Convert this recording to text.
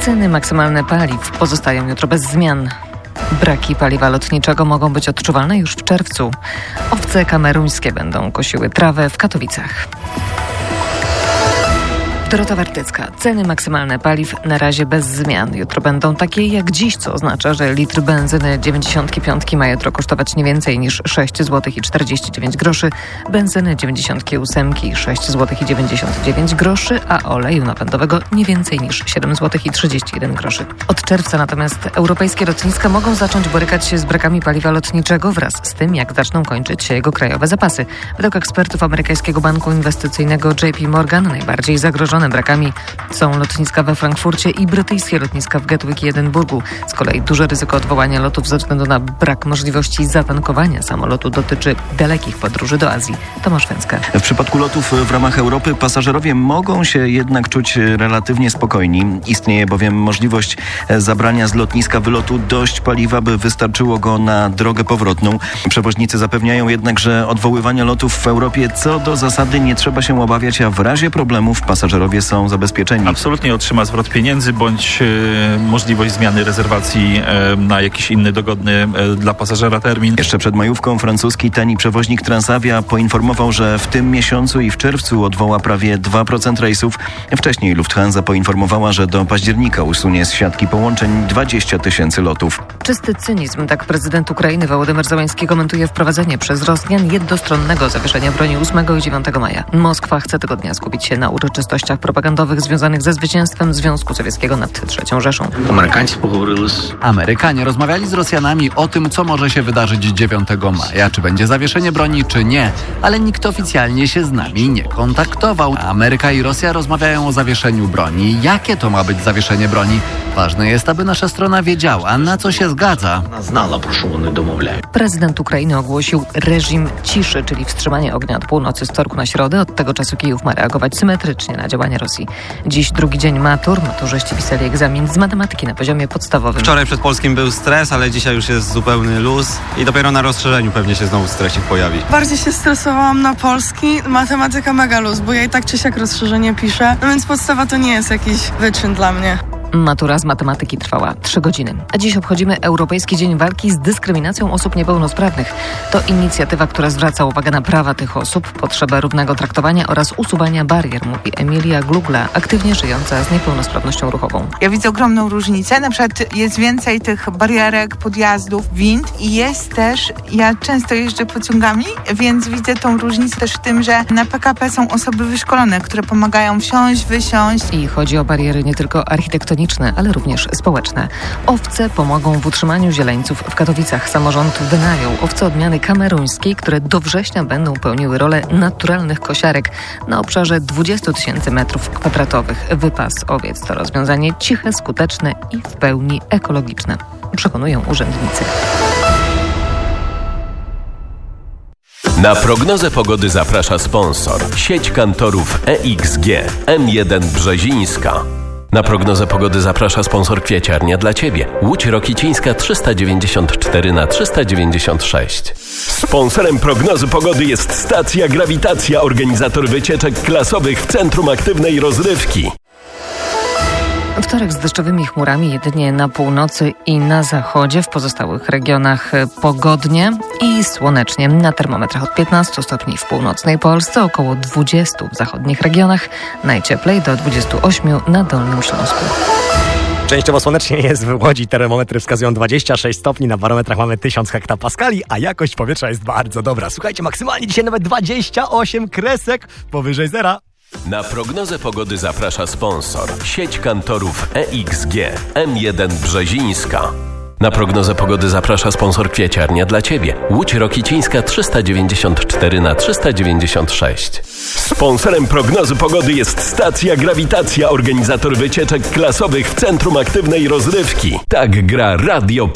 Ceny maksymalne paliw pozostają jutro bez zmian. Braki paliwa lotniczego mogą być odczuwalne już w czerwcu. Owce kameruńskie będą kosiły trawę w Katowicach. Dorota Wartycka. Ceny maksymalne paliw na razie bez zmian. Jutro będą takie jak dziś, co oznacza, że litr benzyny 95 ma jutro kosztować nie więcej niż 6 zł i 49 groszy, benzyny 98 6 zł i 99 groszy, a oleju napędowego nie więcej niż 7 zł i 31 groszy. Od czerwca natomiast europejskie lotniska mogą zacząć borykać się z brakami paliwa lotniczego wraz z tym, jak zaczną kończyć się jego krajowe zapasy. Według ekspertów amerykańskiego banku inwestycyjnego JP Morgan najbardziej zagrożone brakami są lotniska we Frankfurcie i brytyjskie lotniska w Gatwick i Edynburgu. Z kolei duże ryzyko odwołania lotów ze względu na brak możliwości zatankowania samolotu dotyczy dalekich podróży do Azji. Tomasz Węcka. W przypadku lotów w ramach Europy pasażerowie mogą się jednak czuć relatywnie spokojni. Istnieje bowiem możliwość zabrania z lotniska wylotu dość paliwa, by wystarczyło go na drogę powrotną. Przewoźnicy zapewniają jednak, że odwoływania lotów w Europie co do zasady nie trzeba się obawiać, a w razie problemów pasażerowie są zabezpieczeni. Absolutnie otrzyma zwrot pieniędzy bądź możliwość zmiany rezerwacji na jakiś inny dogodny dla pasażera termin. Jeszcze przed majówką francuski tani przewoźnik Transavia poinformował, że w tym miesiącu i w czerwcu odwoła prawie 2% rejsów. Wcześniej Lufthansa poinformowała, że do października usunie z siatki połączeń 20 000 lotów. Czysty cynizm, tak prezydent Ukrainy Wołodymyr Zełenski komentuje wprowadzenie przez Rosjan jednostronnego zawieszenia broni 8 i 9 maja. Moskwa chce tego dnia skupić się na uroczystościach propagandowych związanych ze zwycięstwem Związku Sowieckiego nad III Rzeszą. Amerykanie rozmawiali z Rosjanami o tym, co może się wydarzyć 9 maja, czy będzie zawieszenie broni, czy nie, ale nikt oficjalnie się z nami nie kontaktował. Ameryka i Rosja rozmawiają o zawieszeniu broni. Jakie to ma być zawieszenie broni? Ważne jest, aby nasza strona wiedziała, na co się zgadza. Prezydent Ukrainy ogłosił reżim ciszy, czyli wstrzymanie ognia od północy z wtorku na środę. Od tego czasu Kijów ma reagować symetrycznie na działania Rosji. Dziś drugi dzień matur. Maturzyści pisali egzamin z matematyki na poziomie podstawowym. Wczoraj przed polskim był stres, ale dzisiaj już jest zupełny luz i dopiero na rozszerzeniu pewnie się znowu stresik pojawi. Bardziej się stresowałam na polski. Matematyka mega luz, bo ja i tak czy siak rozszerzenie piszę, no więc podstawa to nie jest jakiś wyczyn dla mnie. Matura z matematyki trwała 3 godziny. A dziś obchodzimy Europejski Dzień Walki z Dyskryminacją Osób Niepełnosprawnych. To inicjatywa, która zwraca uwagę na prawa tych osób, potrzebę równego traktowania oraz usuwania barier, mówi Emilia Glugla, aktywnie żyjąca z niepełnosprawnością ruchową. Ja widzę ogromną różnicę. Na przykład jest więcej tych barierek, podjazdów, wind i jest też, ja często jeżdżę pociągami, więc widzę tą różnicę też w tym, że na PKP są osoby wyszkolone, które pomagają wsiąść, wysiąść. I chodzi o bariery nie tylko architektoniczne, ale również społeczne. Owce pomogą w utrzymaniu zieleńców w Katowicach. Samorząd wynajął owce odmiany kameruńskiej, które do września będą pełniły rolę naturalnych kosiarek na obszarze 20 000 m2. Wypas owiec to rozwiązanie ciche, skuteczne i w pełni ekologiczne, przekonują urzędnicy. Na prognozę pogody zaprasza sponsor. Sieć kantorów EXG, M1 Brzezińska. Na prognozę pogody zaprasza sponsor Kwieciarnia dla Ciebie. Łódź Rokicińska 394/396. Sponsorem prognozy pogody jest stacja Grawitacja, organizator wycieczek klasowych w Centrum Aktywnej Rozrywki. Wtorek z deszczowymi chmurami jedynie na północy i na zachodzie. W pozostałych regionach pogodnie i słonecznie. Na termometrach od 15 stopni w północnej Polsce, około 20 w zachodnich regionach. Najcieplej do 28 na Dolnym Śląsku. Częściowo słonecznie jest w Łodzi. Termometry wskazują 26 stopni, na barometrach mamy 1000 hektopaskali, a jakość powietrza jest bardzo dobra. Słuchajcie, maksymalnie dzisiaj nawet 28 kresek powyżej zera. Na prognozę pogody zaprasza sponsor. Sieć kantorów EXG, M1 Brzezińska. Na prognozę pogody zaprasza sponsor Kwieciarnia dla Ciebie. Łódź Rokicińska 394/396. Sponsorem prognozy pogody jest stacja Grawitacja, organizator wycieczek klasowych w Centrum Aktywnej Rozrywki. Tak gra Radio